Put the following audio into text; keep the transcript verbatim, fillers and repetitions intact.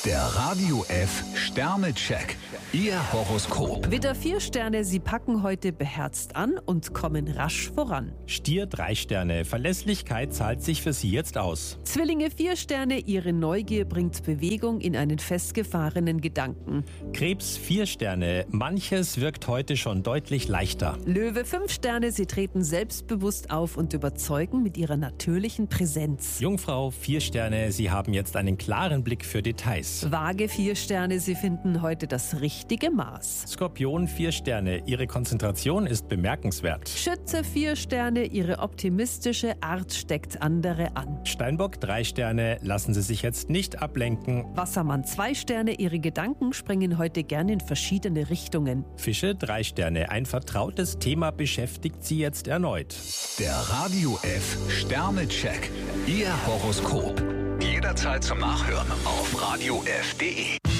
Der Radio F Sternecheck. Ihr Horoskop. Widder vier Sterne, Sie packen heute beherzt an und kommen rasch voran. Stier drei Sterne, Verlässlichkeit zahlt sich für Sie jetzt aus. Zwillinge vier Sterne, Ihre Neugier bringt Bewegung in einen festgefahrenen Gedanken. Krebs vier Sterne, manches wirkt heute schon deutlich leichter. Löwe fünf Sterne, Sie treten selbstbewusst auf und überzeugen mit Ihrer natürlichen Präsenz. Jungfrau vier Sterne, Sie haben jetzt einen klaren Blick für Details. Waage vier Sterne, Sie finden heute das richtige Maß. Skorpion vier Sterne, Ihre Konzentration ist bemerkenswert. Schütze vier Sterne, Ihre optimistische Art steckt andere an. Steinbock drei Sterne, lassen Sie sich jetzt nicht ablenken. Wassermann zwei Sterne, Ihre Gedanken springen heute gerne in verschiedene Richtungen. Fische drei Sterne, ein vertrautes Thema beschäftigt Sie jetzt erneut. Der Radio F Sternecheck. Ihr Horoskop. Jederzeit zum Nachhören auf radio f punkt de.